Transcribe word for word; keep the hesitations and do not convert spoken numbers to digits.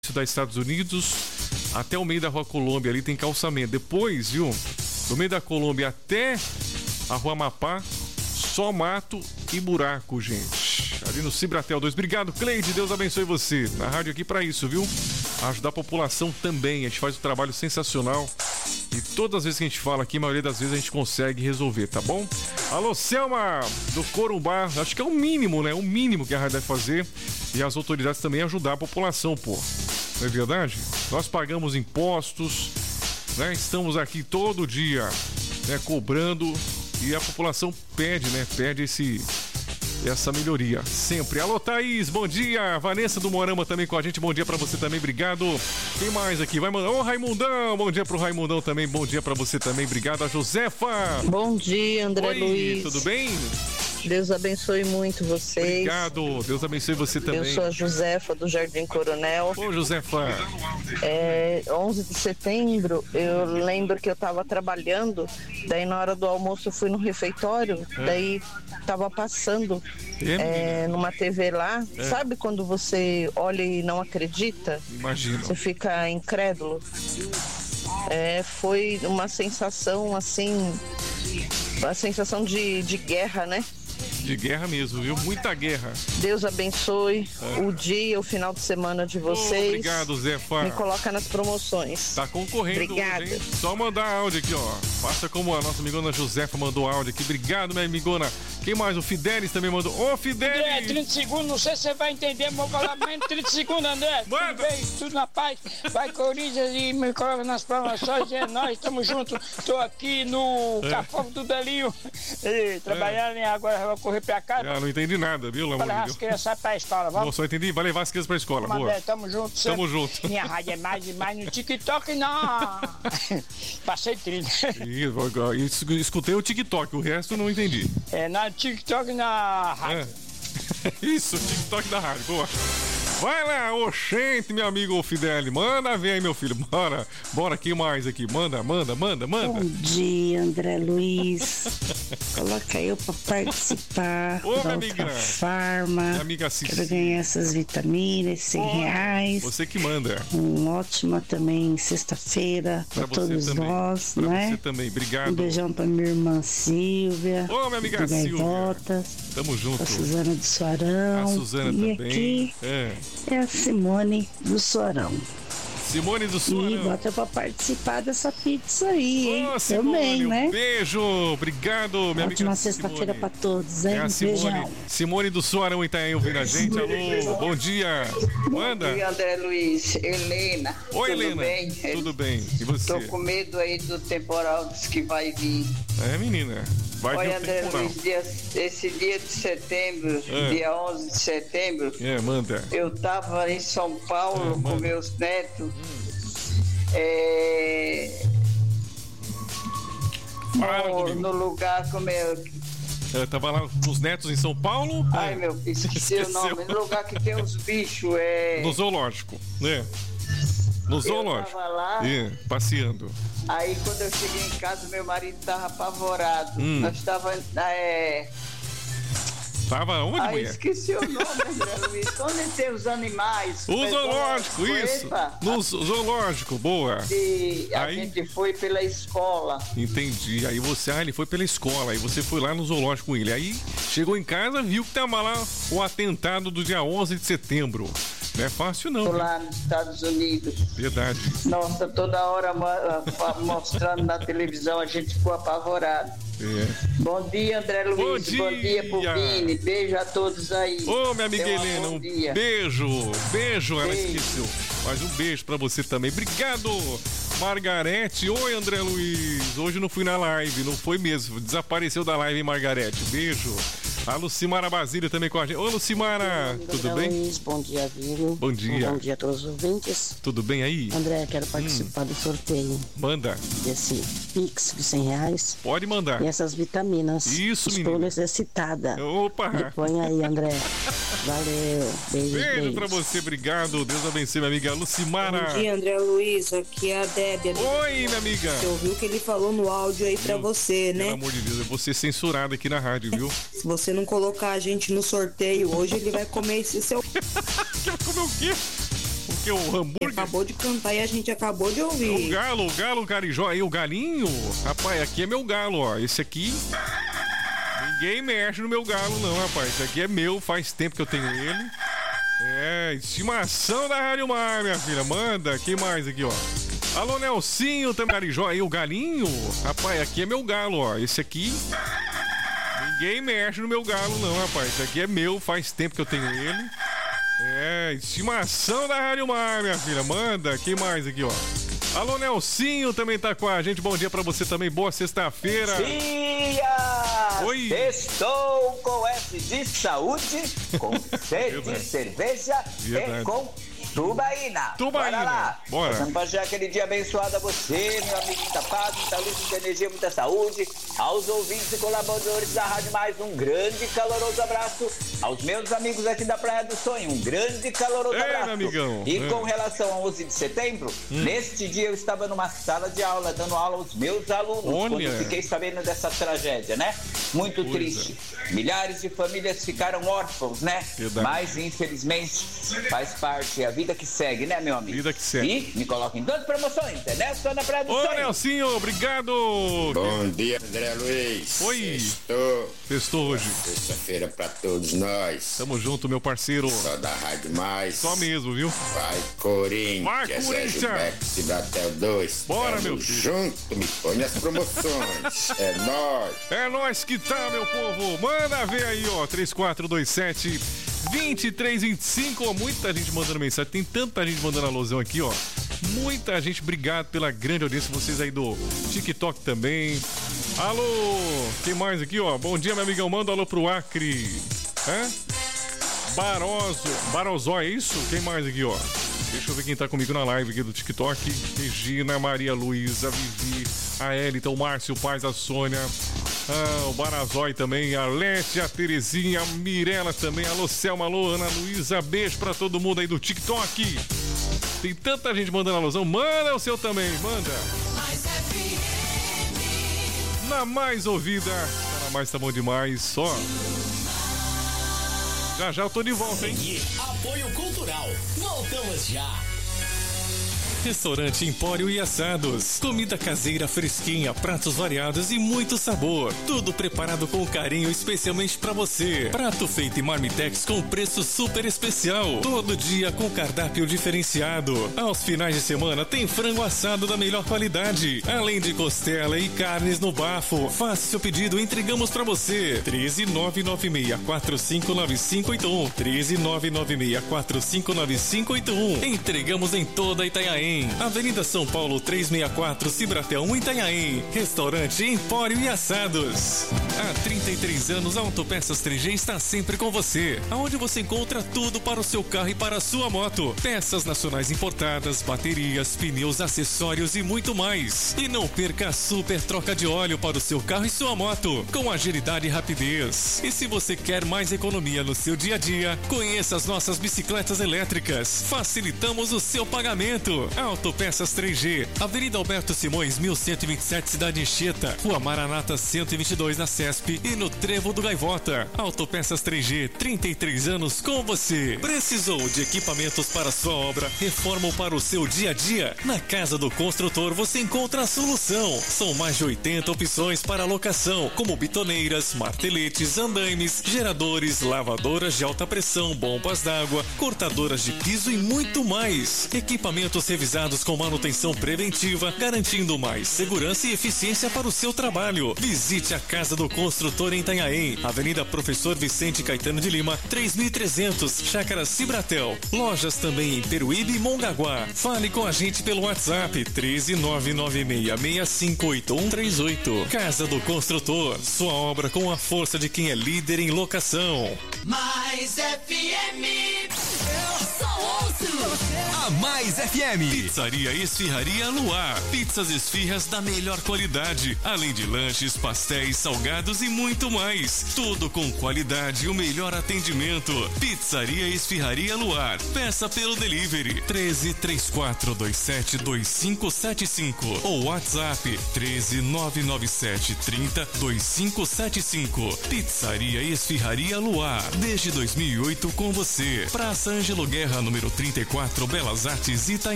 da Estados Unidos até o meio da Rua Colômbia, ali tem calçamento. Depois, viu, do meio da Colômbia até a Rua Amapá, só mato e buraco, gente. Ali no Cibratel dois. Obrigado, Cleide, Deus abençoe você. Na rádio aqui pra isso, viu? Ajudar a população também. A gente faz um trabalho sensacional. E todas as vezes que a gente fala aqui, a maioria das vezes a gente consegue resolver, tá bom? Alô, Selma, do Corumbá. Acho que é o mínimo, né? O mínimo que a rádio deve fazer. E as autoridades também ajudar a população, pô. Não é verdade? Nós pagamos impostos, né? Estamos aqui todo dia, né? Cobrando. E a população pede, né? Pede esse... essa melhoria, sempre. Alô, Thaís, bom dia. Vanessa do Morama também com a gente, bom dia pra você também, obrigado. Quem mais aqui? Vai mandar. Ô, Raimundão, bom dia pro Raimundão também, bom dia pra você também, obrigado. A Josefa. Bom dia, André Oi, Luiz. tudo bem? Deus abençoe muito vocês. Obrigado, Deus abençoe você também. Eu sou a Josefa do Jardim Coronel. Ô, Josefa. É, onze de setembro, eu lembro que eu tava trabalhando, daí na hora do almoço eu fui no refeitório, é. daí tava passando é, numa T V lá, é. sabe quando você olha e não acredita? Imagino. Você fica incrédulo. É, foi uma sensação assim, uma sensação de, de guerra, né? De guerra mesmo, viu? Muita guerra. Deus abençoe é. o dia, o final de semana de vocês. Oh, obrigado, Zefa. Me coloca nas promoções. Tá concorrendo. Obrigada. Hoje, hein? Só mandar áudio aqui, ó. Faça como a nossa amigona Josefa mandou áudio aqui. Obrigado, minha amigona. Quem mais? O Fidelis também mandou. Ô, Fidelis! André, trinta segundos, não sei se você vai entender, mas vou falar menos trinta segundos, André. Manda. Tudo bem, tudo na paz. Vai, Corinthians, e me coloca nas promoções. É nós, estamos juntos. Tô aqui no é. Café do Belinho. E, trabalhando é. e agora vou correr pra casa. Ah, não entendi nada, viu, Vai levar as crianças pra escola, vamos? Não, só entendi, vai levar as crianças pra escola, Vamos, boa. André, tamo junto. Tamo junto. Minha rádio é mais e mais no TikTok, não. Passei trinta. E, escutei o TikTok, o resto não entendi. É, na TikTok, na rádio. É. Isso, TikTok da rádio, boa. Vai lá, oxente, meu amigo Fidel. Manda ver aí, meu filho. Bora, bora, quem mais aqui? Manda, manda, manda, manda. Bom dia, André Luiz. Coloca eu pra participar Ô, da minha amiga. Farma. Minha amiga Cici. Quero ganhar essas vitaminas, cem reais. Você que manda. Um ótima também sexta-feira pra, pra todos também. nós, pra né? Você também, obrigado. Um beijão pra minha irmã Silvia. Ô, minha amiga Silvia. Tamo junto. A Suzana do Suarão. A Suzana e também. Aqui é. é a Simone do Suarão. Simone do Suarão. E bota pra participar dessa pizza aí, hein? Ô, Simone, também, né? Um beijo, obrigado, minha amiga. Ótima sexta-feira pra todos, hein? É a Simone, Beijão. Simone do Suarão tá aí ouvindo a gente. Alô, bom dia. Manda. Bom dia, André Luiz. Helena. Oi, tudo Helena. Bem? Tudo bem. E você? Tô com medo aí do temporal que vai vir. É, menina. Vai Olha, vir o André temporal. Luiz, dia, esse dia de setembro, é. dia onze de setembro, é, manda. eu tava em São Paulo é, com meus netos. Hum. É... No, no lugar como eu... eu tava lá com os netos em São Paulo. Ai, é. meu filho, esqueci o nome. No lugar que tem os bichos, é... No zoológico, né? No zoológico. Eu tava lá. É, passeando. Aí quando eu cheguei em casa, meu marido tava apavorado. Hum. Nós tava... É... Tava onde, Aí mulher? esqueci o nome, André Luiz. Onde tem os animais? O zoológico, isso. Epa. No zoológico, boa. E a aí... gente foi pela escola. Entendi. Aí você, ah, ele foi pela escola. Aí você foi lá no zoológico com ele. Aí chegou em casa, viu que tava lá o atentado do dia onze de setembro. Não é fácil, não. Tô lá nos Estados Unidos. Verdade. Nossa, toda hora mostrando na televisão, a gente ficou apavorado. É. Bom dia, André Luiz. Bom dia, Bom dia pro Vini. Beijo a todos aí. Ô, minha amiga Helena, um dia. beijo. Beijo, ela beijo. esqueceu. Mas um beijo pra você também. Obrigado, Margarete. Oi, André Luiz. Hoje não fui na live, não foi mesmo. Desapareceu da live, hein, Margarete. Beijo. A Lucimara Basílio também com a gente. Ô, Lucimara, bom, tudo André bem? Luiz, bom dia, Vini. Bom dia. Bom dia a todos os ouvintes. Tudo bem aí? André, quero participar hum. do sorteio. Manda. Desse Pix de cem reais. Pode mandar. E essas vitaminas. Isso, Estou menino. necessitada. Opa. Põe aí, André. Valeu. Beijo, beijo. Beijo pra você, obrigado. Deus abençoe, minha amiga Lucimara. Bom dia, André Luiz. Aqui é a Débia. Oi, minha amiga. Você ouviu o que ele falou no áudio aí pra Deus, você, né? Pelo amor de Deus, eu vou ser censurado aqui na rádio, viu? Se você não colocar a gente no sorteio, hoje ele vai comer esse seu... Quer comer o quê? O Que o hambúrguer? Acabou de cantar e a gente acabou de ouvir. O galo, o galo carijó. Aí o galinho, rapaz, aqui é meu galo, ó. Esse aqui, ninguém mexe no meu galo não, rapaz. Esse aqui é meu, faz tempo que eu tenho ele. É, estimação da Rádio Mar, minha filha. Manda, quem mais aqui, ó? Alô, Nelsinho, também carijó. Aí o galinho, rapaz, aqui é meu galo, ó. Esse aqui, ninguém mexe no meu galo não, rapaz. Esse aqui é meu, faz tempo que eu tenho ele. É, estimação da Rádio Mar, minha filha. Manda, quem mais aqui, ó? Alô, Nelsinho também tá com a gente. Bom dia pra você também. Boa sexta-feira. Dia! Oi! Estou com S de saúde, com C de cerveja Verdade. e com tubaína. Tubaína. Bora lá. Bora. Passando pra já aquele dia abençoado a você, meu amigo, muita paz, muita luz, muita energia, muita saúde. Aos ouvintes e colaboradores da Rádio Mais, um grande e caloroso abraço. Aos meus amigos aqui da Praia do Sonho, um grande e caloroso É, abraço. amigão. E É. com relação ao onze de setembro, Hum. neste dia eu estava numa sala de aula, dando aula aos meus alunos, Olha. quando eu fiquei sabendo dessa tragédia, né? Muito Coisa. triste. Milhares de famílias ficaram órfãos, né? Verdade. Mas, infelizmente, faz parte, é a vida que segue, né, meu amigo? Vida que segue. E me coloca em duas promoções, entendeu? Estou na Praia do Ô, Sonho. Nelsinho, obrigado. Bom dia, André Luiz. Oi. Estou. Sextou hoje. Sexta-feira pra todos nós. Tamo junto, meu parceiro. Só da Rádio Mais. Só mesmo, viu? Vai, Corinthians. Vai, É Corinthians. Gilberto, Cibratel dois. Bora, Tamo meu filho. junto, me põe nas promoções. É nóis. É nóis que tá, meu povo. Manda ver aí, ó. três quatro dois sete, dois três dois cinco. Ó, muita gente mandando mensagem. Tem tanta gente mandando alusão aqui, ó. Muita gente, obrigado pela grande audiência. Vocês aí do TikTok também. Alô, quem mais aqui, ó? Bom dia, meu amigão. Manda um alô pro Acre. Hã? Baroso. Barozó, é isso? Quem mais aqui, ó? Deixa eu ver quem tá comigo na live aqui do TikTok. Regina, Maria Luísa, Vivi, a Elita, o Márcio, o Paz, a Sônia, ah, o Barazói também, a Lete, a Terezinha, a Mirella também, alô Selma, alô Ana Luísa, beijo pra todo mundo aí do TikTok. Tem tanta gente mandando alusão, manda o seu também, manda. Na mais ouvida, na mais tá bom demais, só. Já já eu tô de volta, hein? Apoio Cultural. Voltamos já. Restaurante Empório e Assados. Comida caseira fresquinha, pratos variados e muito sabor. Tudo preparado com carinho especialmente pra você. Prato feito em Marmitex com preço super especial. Todo dia com cardápio diferenciado. Aos finais de semana tem frango assado da melhor qualidade. Além de costela e carnes no bafo. Faça seu pedido e entregamos pra você. treze nove nove seis quatro cinco nove cinco oito um. treze nove nove seis quatro cinco nove cinco oito um. Entregamos em toda Itanhaém. Avenida São Paulo trezentos e sessenta e quatro, Cibratel um, Itanhaém. Restaurante Empório e Assados. Há trinta e três anos, a Autopeças três G está sempre com você. Aonde você encontra tudo para o seu carro e para a sua moto. Peças nacionais importadas, baterias, pneus, acessórios e muito mais. E não perca a super troca de óleo para o seu carro e sua moto, com agilidade e rapidez. E se você quer mais economia no seu dia a dia, conheça as nossas bicicletas elétricas. Facilitamos o seu pagamento. Autopeças três G, Avenida Alberto Simões, mil cento e vinte e sete, Cidade Anchieta, Rua Maranata cento e vinte e dois, na Cesp e no Trevo do Gaivota. Autopeças três G, trinta e três anos com você. Precisou de equipamentos para sua obra, reforma ou para o seu dia a dia? Na Casa do Construtor você encontra a solução. São mais de oitenta opções para locação, como bitoneiras, marteletes, andaimes, geradores, lavadoras de alta pressão, bombas d'água, cortadoras de piso e muito mais. Equipamentos revisados com manutenção preventiva, garantindo mais segurança e eficiência para o seu trabalho. Visite a Casa do Construtor em Itanhaém, Avenida Professor Vicente Caetano de Lima, três mil e trezentos, Chácara Cibratel. Lojas também em Peruíbe e Mongaguá. Fale com a gente pelo WhatsApp treze nove nove seis seis cinco oito um três oito. Casa do Construtor, sua obra com a força de quem é líder em locação. Mais F M. Eu só ouço A Mais F M. Pizzaria Esfirraria Luar. Pizzas esfirras da melhor qualidade, além de lanches, pastéis, salgados e muito mais. Tudo com qualidade e o melhor atendimento. Pizzaria Esfirraria Luar. Peça pelo delivery treze, três quatro dois sete, dois cinco sete cinco ou WhatsApp treze, nove nove sete, trinta, vinte e cinco setenta e cinco. Pizzaria Esfirraria Luar. Desde dois mil e oito com você. Praça Ângelo Guerra, número trinta e quatro, Belas Belas Artes Itaim.